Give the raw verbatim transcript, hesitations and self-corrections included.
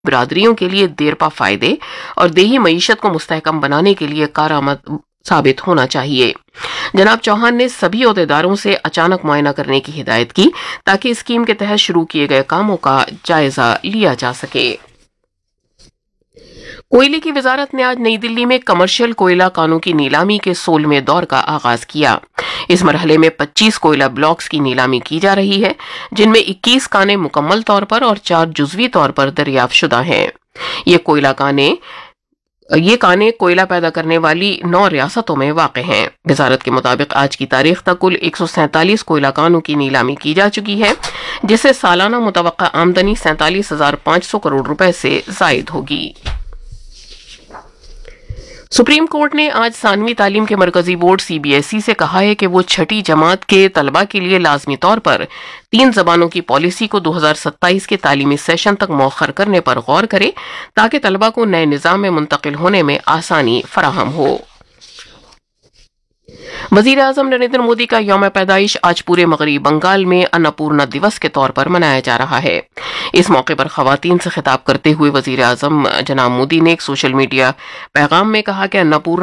برادریوں کے لیے دیرپا فائدے اور دیہی معیشت کو مستحکم بنانے کے لیے کارآمد ثابت ہونا چاہیے۔ جناب چوہان نے سبھی عہدیداروں سے اچانک معائنہ کرنے کی ہدایت کی تاکہ اسکیم کے تحت شروع کیے گئے کاموں کا جائزہ لیا جا سکے۔ کوئلے کی وزارت نے آج نئی دلی میں کمرشل کوئلہ کانوں کی نیلامی کے سولہویں دور کا آغاز کیا۔ اس مرحلے میں پچیس کوئلہ بلاکس کی نیلامی کی جا رہی ہے، جن میں اکیس کانیں مکمل طور پر اور چار جزوی طور پر دریافت شدہ ہیں۔ یہ کوئلہ کانیں یہ کانیں کوئلہ پیدا کرنے والی نو ریاستوں میں واقع ہیں۔ وزارت کے مطابق آج کی تاریخ تک کل ایک سو سینتالیس کوئلہ کانوں کی نیلامی کی جا چکی ہے، جس سے سالانہ متوقع آمدنی سینتالیس ہزار پانچ سو کروڑ روپے سے زائد ہوگی۔ سپریم کورٹ نے آج ثانوی تعلیم کے مرکزی board C B S E سے کہا ہے کہ وہ چھٹی جماعت کے طلباء کے لیے لازمی طور پر تین زبانوں کی پالیسی کو دو ہزار ستائیس کے تعلیمی سیشن تک مؤخر کرنے پر غور کرے تاکہ طلباء کو نئے نظام میں منتقل ہونے میں آسانی فراہم ہو۔ وزیر اعظم نریندر مودی کا یوم پیدائش آج پورے مغربی بنگال میں اناپورنا دیوس کے طور پر منایا جا رہا ہے۔ اس موقع پر خواتین سے خطاب کرتے ہوئے وزیر اعظم جناب مودی نے ایک سوشل میڈیا پیغام میں کہا کہ اناپورنا